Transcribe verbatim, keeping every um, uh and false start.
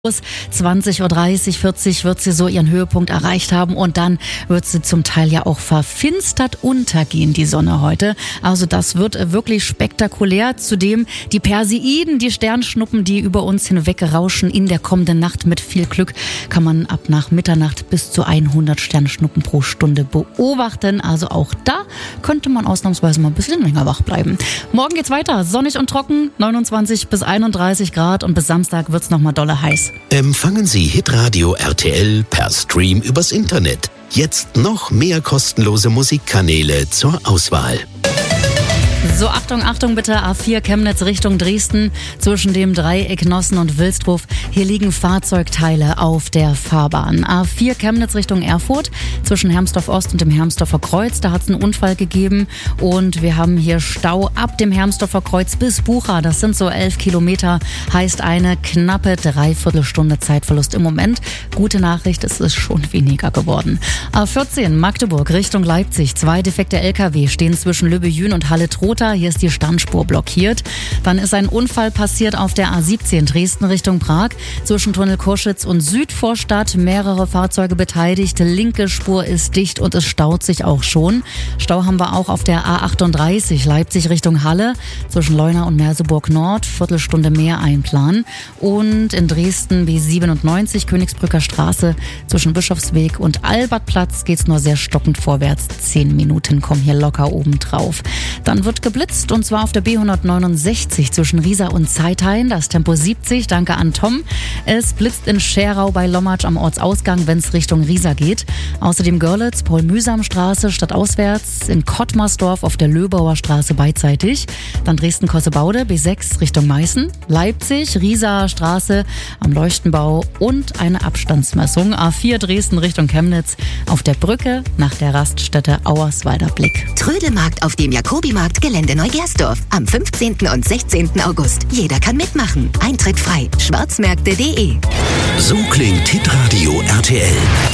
zwanzig Uhr dreißig, vierzig wird sie so ihren Höhepunkt erreicht haben und dann wird sie zum Teil ja auch verfinstert untergehen, die Sonne heute. Also das wird wirklich spektakulär. Zudem die Perseiden, die Sternschnuppen, die über uns hinweg rauschen in der kommenden Nacht. Mit viel Glück kann man ab nach Mitternacht bis zu hundert Sternschnuppen pro Stunde beobachten. Also auch da könnte man ausnahmsweise mal ein bisschen länger wach bleiben. Morgen geht's weiter. Sonnig und trocken, neunundzwanzig bis einunddreißig Grad und bis Samstag wird's nochmal dolle heiß. Empfangen Sie Hitradio R T L per Stream übers Internet. Jetzt noch mehr kostenlose Musikkanäle zur Auswahl. So, Achtung, Achtung bitte, A vier Chemnitz Richtung Dresden, zwischen dem Dreieck Nossen und Wilsdruf. Hier liegen Fahrzeugteile auf der Fahrbahn. A vier Chemnitz Richtung Erfurt, zwischen Hermsdorf Ost und dem Hermsdorfer Kreuz. Da hat es einen Unfall gegeben und wir haben hier Stau ab dem Hermsdorfer Kreuz bis Bucha. Das sind so elf Kilometer, heißt eine knappe Dreiviertelstunde Zeitverlust im Moment. Gute Nachricht, es ist schon weniger geworden. A vierzehn Magdeburg Richtung Leipzig. Zwei defekte L K W stehen zwischen Lübbejün und Halle-Trotha. Hier ist die Standspur blockiert. Dann ist ein Unfall passiert auf der A siebzehn Dresden Richtung Prag. Zwischen Tunnel Koschitz und Südvorstadt mehrere Fahrzeuge beteiligt. Linke Spur ist dicht und es staut sich auch schon. Stau haben wir auch auf der A achtunddreißig Leipzig Richtung Halle. Zwischen Leuna und Merseburg Nord. Viertelstunde mehr einplanen. Und in Dresden B siebenundneunzig Königsbrücker Straße. Zwischen Bischofsweg und Albertplatz geht's nur sehr stockend vorwärts. Zehn Minuten kommen hier locker oben drauf. Dann wird geblitzt und zwar auf der B hundertneunundsechzig zwischen Riesa und Zeithain. Das Tempo siebzig, danke an Tom. Es blitzt in Scherau bei Lommatsch am Ortsausgang, wenn es Richtung Riesa geht. Außerdem Görlitz, Paul-Mühsam-Straße stadtauswärts, in Kottmarsdorf auf der Löbauer Straße beidseitig. Dann Dresden-Kossebaude, B sechs Richtung Meißen. Leipzig, Riesa Straße am Leuchtenbau und eine Abstandsmessung. A vier Dresden Richtung Chemnitz auf der Brücke nach der Raststätte Auerswalder Blick. Trödelmarkt auf dem Jakobimarkt Gelände Neugersdorf am fünfzehnten und sechzehnten August. Jeder kann mitmachen. Eintritt frei. schwarzmärkte punkt de. So klingt Hitradio R T L.